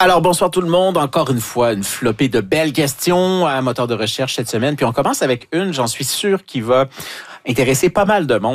Alors, bonsoir tout le monde. Encore une fois, une flopée de belles questions à moteur de recherche cette semaine. Puis on commence avec une, j'en suis sûr, qui va intéresser pas mal de monde.